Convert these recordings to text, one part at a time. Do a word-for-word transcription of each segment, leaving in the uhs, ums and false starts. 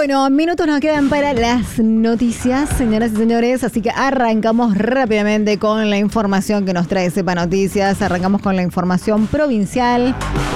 Bueno, minutos nos quedan para las noticias, señoras y señores, así que arrancamos rápidamente con la información que nos trae Cepa Noticias. Arrancamos con la información provincial.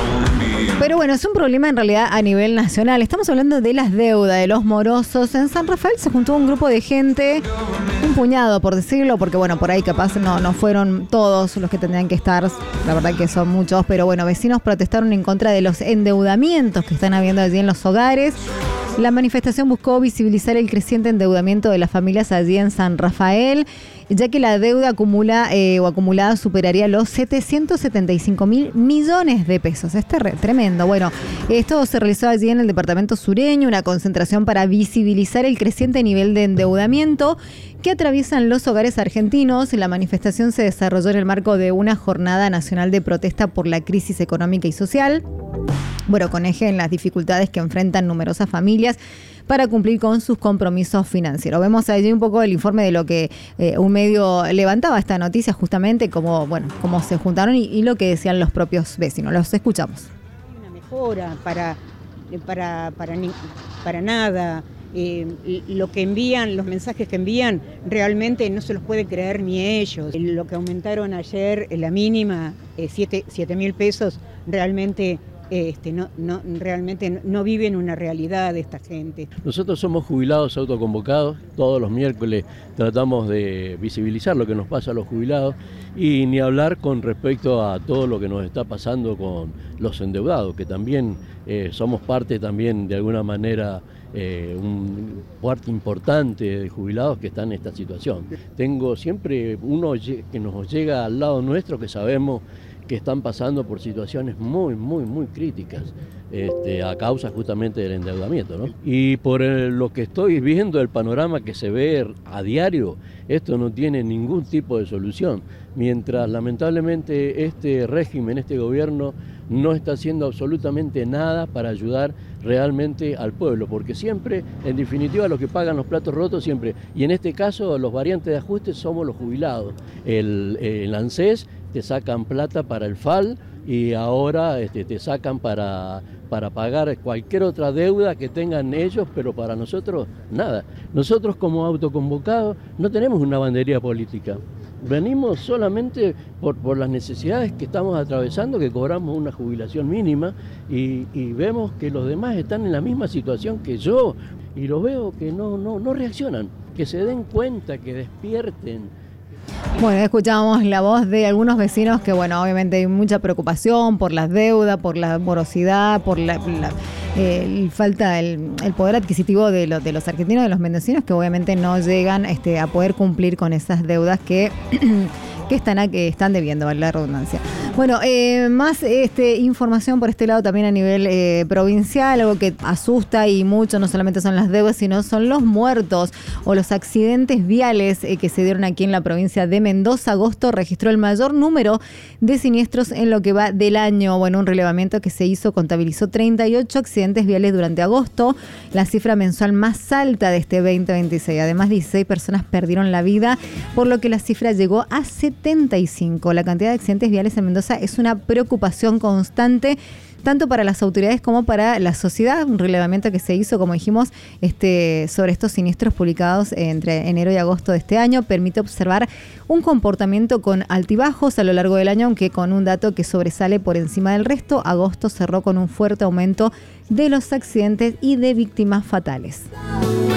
Pero bueno, es un problema en realidad a nivel nacional. Estamos hablando de las deudas, de los morosos. En San Rafael se juntó un grupo de gente, un puñado por decirlo, porque bueno, por ahí capaz no, no fueron todos los que tendrían que estar, la verdad que son muchos, pero bueno, vecinos protestaron en contra de los endeudamientos que están habiendo allí en los hogares. La manifestación buscó visibilizar el creciente endeudamiento de las familias allí en San Rafael, ya que la deuda acumula eh, o acumulada superaría los setecientos setenta y cinco mil millones de pesos. Es ter- tremendo. Bueno, esto se realizó allí en el departamento sureño, una concentración para visibilizar el creciente nivel de endeudamiento que atraviesan los hogares argentinos. La manifestación se desarrolló en el marco de una jornada nacional de protesta por la crisis económica y social. Bueno, con eje en las dificultades que enfrentan numerosas familias para cumplir con sus compromisos financieros. Vemos allí un poco el informe de lo que eh, un medio levantaba esta noticia, justamente cómo, bueno, cómo se juntaron y, y lo que decían los propios vecinos. Los escuchamos. Hay una mejora para, para, para, para nada. Eh, lo que envían, los mensajes que envían, realmente no se los puede creer ni ellos. Lo que aumentaron ayer, la mínima, eh, siete mil pesos, realmente... Este, no, no, realmente no viven una realidad de esta gente. Nosotros somos jubilados autoconvocados, todos los miércoles tratamos de visibilizar lo que nos pasa a los jubilados y ni hablar con respecto a todo lo que nos está pasando con los endeudados, que también eh, somos parte también de alguna manera eh, un parte importante de jubilados que están en esta situación. Tengo siempre uno que nos llega al lado nuestro que sabemos que están pasando por situaciones muy, muy, muy críticas este, a causa justamente del endeudamiento, ¿no? Y por el, lo que estoy viendo, el panorama que se ve a diario, esto no tiene ningún tipo de solución. Mientras lamentablemente este régimen, este gobierno, no está haciendo absolutamente nada para ayudar realmente al pueblo, porque siempre, en definitiva, los que pagan los platos rotos siempre, y en este caso los variantes de ajuste somos los jubilados. El, el ANSES te sacan plata para el F A L y ahora este, te sacan para, para pagar cualquier otra deuda que tengan ellos, pero para nosotros nada. Nosotros como autoconvocados no tenemos una bandería política. Venimos solamente por, por las necesidades que estamos atravesando, que cobramos una jubilación mínima y, y vemos que los demás están en la misma situación que yo y los veo que no, no, no reaccionan, que se den cuenta, que despierten. Bueno, escuchamos la voz de algunos vecinos que, bueno, obviamente hay mucha preocupación por las deudas, por la morosidad, por la, la eh, falta el, el poder adquisitivo de, lo, de los argentinos, de los mendocinos, que obviamente no llegan este, a poder cumplir con esas deudas que, que, están, a, que están debiendo, vale la redundancia. Bueno, eh, más este, información por este lado también a nivel eh, provincial, algo que asusta y mucho, no solamente son las deudas, sino son los muertos o los accidentes viales eh, que se dieron aquí en la provincia de Mendoza. Agosto registró el mayor número de siniestros en lo que va del año. Bueno, un relevamiento que se hizo contabilizó treinta y ocho accidentes viales durante agosto, la cifra mensual más alta de este veinte veintiséis. Además, dieciséis personas perdieron la vida, por lo que la cifra llegó a setenta y cinco. La cantidad de accidentes viales en Mendoza es una preocupación constante tanto para las autoridades como para la sociedad. Un relevamiento que se hizo, como dijimos, este, sobre estos siniestros publicados entre enero y agosto de este año permite observar un comportamiento con altibajos a lo largo del año, aunque con un dato que sobresale por encima del resto. Agosto cerró con un fuerte aumento de los accidentes y de víctimas fatales.